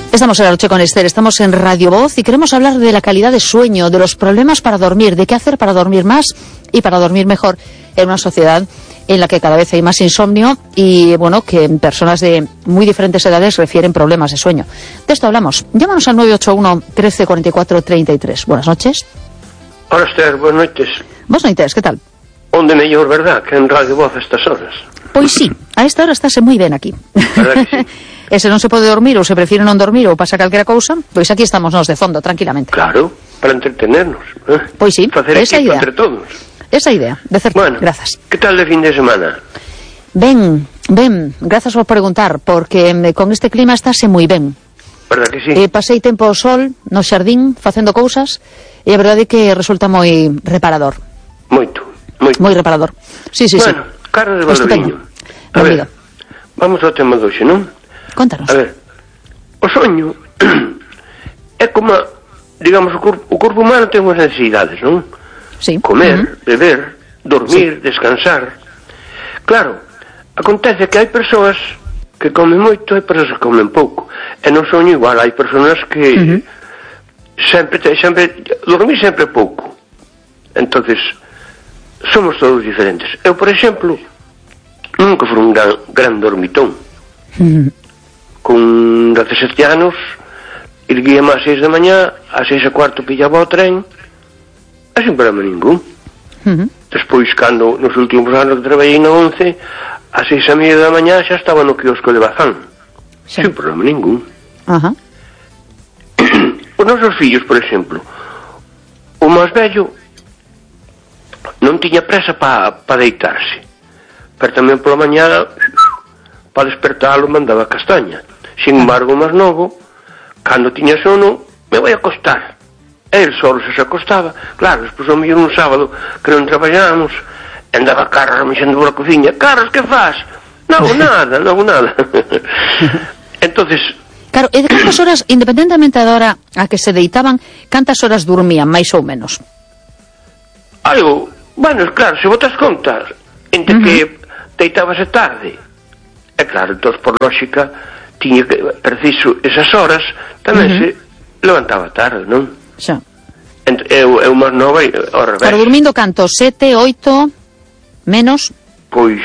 Estamos en la noche con Esther, estamos en Radio Voz y queremos hablar de la calidad de sueño, de los problemas para dormir, de qué hacer para dormir más y para dormir mejor en una sociedad en la que cada vez hay más insomnio y, bueno, que en personas de muy diferentes edades refieren problemas de sueño. De esto hablamos. Llámanos al 981 13 44 33. Buenas noches. Hola, Esther, buenas noches. Buenas noches, que tal? Onde mellor, verdad, que en Radio Voz a estas horas? Pois sí, a esta hora estáse moi ben aquí. Verdad que sí? E se non se pode dormir ou se prefire non dormir ou pasa calquera cousa, pois aquí estamos nós de fondo, tranquilamente. Claro, para entretenernos. Pois sí, facer esa equipo idea. entre todos. Esa idea, de certo. Bueno, grazas. que tal de fin de semana? Ben, grazas por preguntar, porque con este clima estáse moi ben. Verdad que sí? Pasei tempo ao sol, no xardín, facendo cousas, e a verdade é que resulta moi reparador. Moito. Moi reparador. Sí. Bueno, Carlos de Valdoviño. A ver, vamos ao tema de hoxe, non? Contanos. A ver, o soño é como, digamos, o corpo humano ten unhas necesidades, non? Sí. Comer, beber, dormir, descansar. Claro, acontece que hai persoas que comen moito e persoas que comen pouco. E no soño igual, hai persoas que sempre dormir sempre pouco. Entonces, somos todos diferentes. Eu, por exemplo, nunca fui un gran dormitón. Con 17 anos, erguíame ás 6 da mañá, ás 6:15 pillaba o tren, e sin problema ningún. Despois, cando nos últimos anos que traballei na 11, ás 6:30 da mañá xa estaba no quiosco de Bazán, sin problema ningún. Os nosos fillos, por exemplo, o máis vello non tiña presa para deitarse, pero tamén pola mañá para despertalo mandaba castaña. Sin embargo, o máis novo, cando tiña sono, me vai acostar. El solo se acostaba. Claro, despois ao mellor un sábado que non traballábamos, andaba Carlos mexendo pola cociña. Carlos, que faz? Non hago nada. Entonces, claro, e de cantas horas, independentemente da hora a que se deitaban, cantas horas dormían, máis ou menos? Algo, bueno, claro, se botas contas entre que deitábase tarde, é claro, entón, por lógica, tiña que, preciso, esas horas, tamén se levantaba tarde, non? Xa. Eu máis nova, ao revés. Claro, dormindo canto? 7, 8, menos? Pois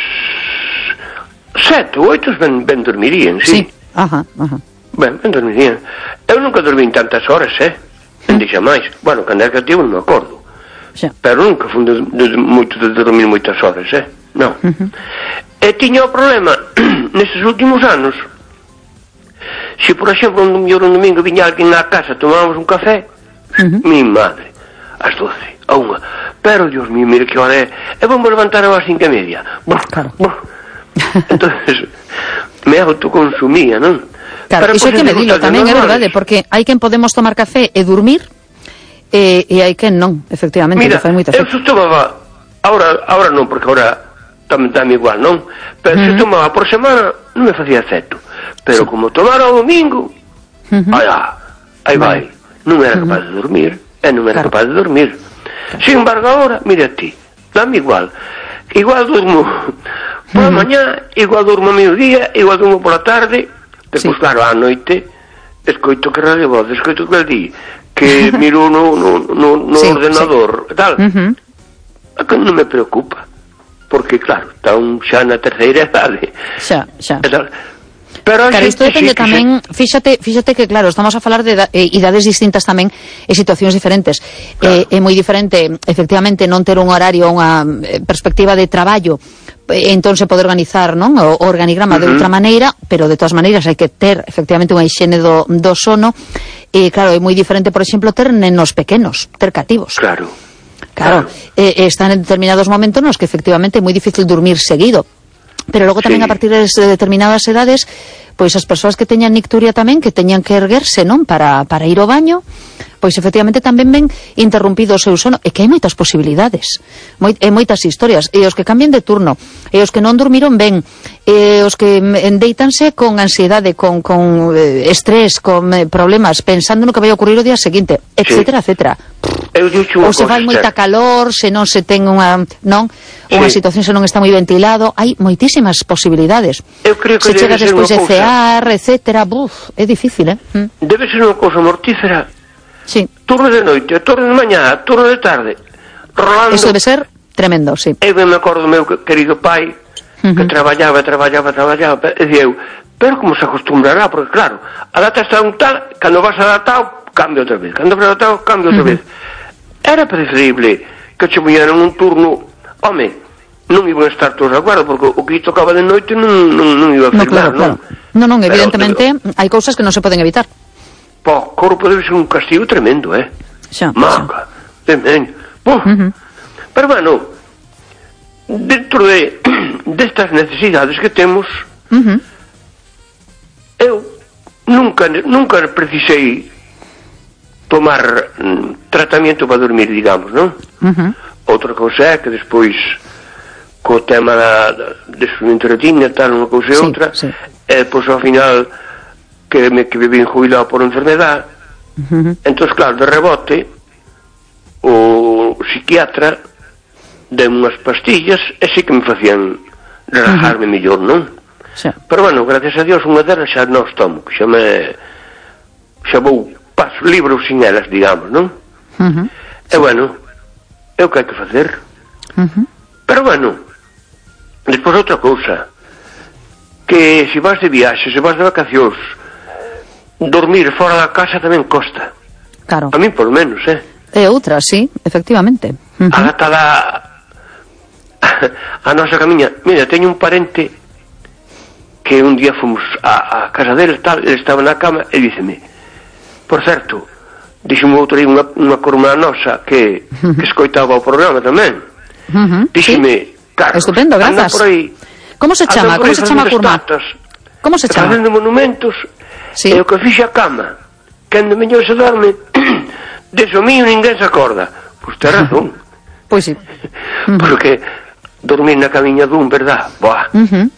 7 ou 8 ben dormirían, sí. Ben dormirían. Eu nunca dormín tantas horas, non dixa máis. Bueno, cando era cativo non me acordo. Xa. Pero nunca fui moito de dormir moitas horas, non. E tiña o problema, nestes últimos anos, se por exemplo un domingo viña alguén na casa, tomábamos un café, mi madre, ás 12, a 1, pero Dios mío, mire que hora é, e vamos levantar ás 5:30. Entonces me autoconsumía, non? Claro, iso hai que medilo tamén, é verdade, porque hai quen podemos tomar café e dormir e hai quen non, efectivamente. Mira, eu se tomaba, ahora non, porque ahora tamén igual, non? Pero se tomaba por semana non me facía efecto, pero como tomara o domingo, aí vai, non era capaz de dormir, sin embargo ahora, mira ti, dame igual durmo pola mañá, igual durmo a mediodía, igual durmo pola tarde, depois claro, á noite escoito que Radio Voz, escoito que el di que miro no ordenador tal, que non me preocupa, porque claro, está xa na terceira idade xa. Pero claro, isto depende tamén, fíxate que claro, estamos a falar de idades distintas tamén e situacións diferentes, claro. É moi diferente efectivamente non ter un horario, unha perspectiva de traballo, entón se pode organizar, non, o organigrama de outra maneira, pero de todas maneiras hai que ter efectivamente unha hixiene do sono, e claro, é moi diferente, por exemplo, ter nenos pequenos, ter cativos. Claro. Están en determinados momentos nos que efectivamente é moi difícil dormir seguido. Pero logo tamén a partir de determinadas edades, pois as persoas que teñan nicturia tamén, que teñan que erguerse, non, para ir ao baño, pois efectivamente tamén ven interrumpido o seu sono, e que hai moitas posibilidades, moitas historias, e os que cambien de turno, e os que non dormiron ben, e os que endeitanse con ansiedade, con estrés, con problemas, pensando no que vai ocurrir o día seguinte, etcétera, etcétera. Ou se fai moita calor, se non se ten unha situación, se non está moi ventilado, hai moitísimas posibilidades. Se chega despois de cear, etcétera, é difícil, Debe ser unha cousa mortífera. Sí. Turno de noite, turno de mañá, turno de tarde, rolando. Eso debe ser tremendo, sí. Eu me acordo do meu querido pai, que traballaba, e dicía eu, pero como se acostumbrará, porque claro, a data está un tal, cando vas adaptado, cambia outra vez, cando vas adaptado, cambia outra vez. Era preferible que che puñeran un turno, home, non iban a estar todos de acordo, porque o que tocaba de noite non iba a firmar, non? Non, evidentemente, hai cousas que non se poden evitar. O corpo debe ser un castigo tremendo, Maca, tremendo. Pero bueno, dentro destas necesidades que temos, eu nunca precisei tomar tratamento para dormir, digamos, non? Outra cousa é que despois co tema de retina, tal, unha cousa e outra, e pois ao final que vivín jubilado por enfermedade, entón, claro, de rebote o psiquiatra deu unhas pastillas e sí que me facían relajarme mellor, non? Pero bueno, gracias a Dios unha delas xa non tomo, xa vou paso libros sin elas, digamos, non? E bueno, é o que hai que facer. Pero bueno, despois outra cousa, que se vas de viaxe, se vas de vacacións, dormir fora da casa tamén costa. Claro. A mí por menos, É outra, sí, efectivamente. Agatada a nosa camiña. Mira, teño un parente que un día fomos a casa dele, tal, ele estaba na cama e díceme, por certo, díxeme outro aí unha corma nosa que escoitaba o programa tamén. Díxeme, Carlos, estupendo, grazas. Como se chama? Como se chama a curma? Como se chama? Facendo monumentos, e o que fixe a cama, cando mellor se dorme, deso mío ninguén se acorda. Pois ten razón. Pois sí. Porque dormir na camiña dun, verdad? Boa.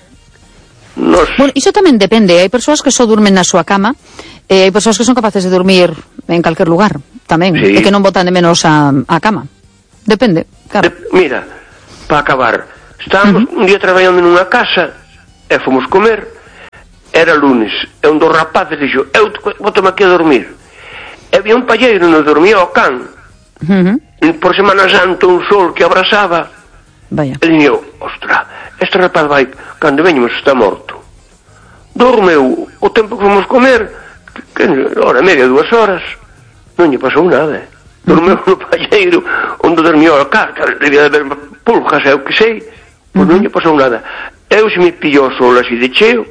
Bueno, iso tamén depende. Hai persoas que só durmen na súa cama, e hai persoas que son capaces de dormir en calquer lugar, tamén, e que non botan de menos a cama. Depende, claro. Mira, para acabar, estábamos un día traballando nunha casa, e fomos comer, era lunes, e un dos rapaces dixo, eu botome aquí a dormir. E había un palleiro no dormía ao can, por Semana Santa un sol que abrasaba, e dixo, ostra, este rapaz vai, cando veñemos está morto. Dormeu o tempo que fomos comer, hora e media, 2 horas, non lle pasou nada. Dormeu no palleiro onde dormiu a carta, debía de haber pulgas, eu que sei, pois non lle pasou nada. Eu se me pillou o sol así de cheo,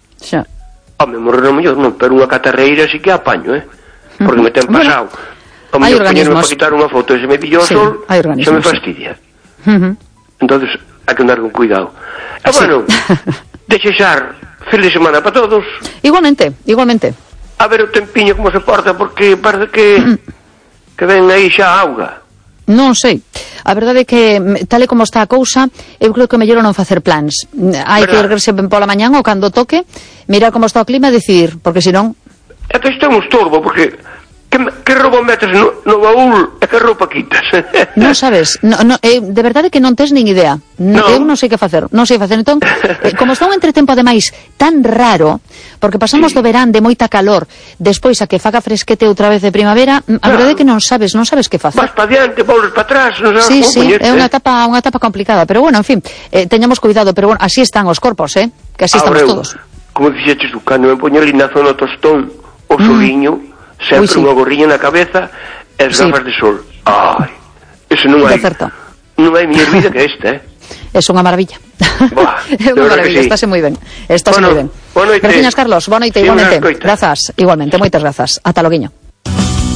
home, morrer no mellor non, pero unha catarreira así que apaño, porque me ten pasado. O mellor poñerme para quitar unha foto, e se me pillou o sol, xa me fastidia. Entonces, hai que andar con cuidado. E bueno, desexar feliz de semana para todos. Igualmente, igualmente. A ver o tempiño como se porta, porque parece que ven aí xa auga. Non sei. A verdade é que, tal e como está a cousa, eu creo que mellor non facer plans. Hai que erguerse pola mañán ou cando toque, mirar como está o clima e decidir, porque senón... É que isto é un estorbo, porque que roupa metes no baúl e que roupa quitas? Non sabes, de verdade que non tes nin idea. Eu non sei que facer, entón, como está un entretempo ademais tan raro, porque pasamos do verán de moita calor, despois a que faga fresquete outra vez de primavera, a verdade é que non sabes que facer. Vas para diante, volves para atrás, non sabes como poñerte. É unha etapa complicada, pero bueno, en fin, teñamos cuidado, pero bueno, así están os corpos, que así estamos todos. Como dixeches tú, cando me poño ali na zona tostón, o soliño, sempre unha gorriña na cabeza e as gafas de sol. Ai, eso non hai. Non hai mellor vida que esta, É unha maravilla. É unha maravilla, estáse moi ben. Estáse moi ben. Gracias, Carlos. Boa noite, igualmente. Grazas, igualmente, moitas grazas. Ata loguiño.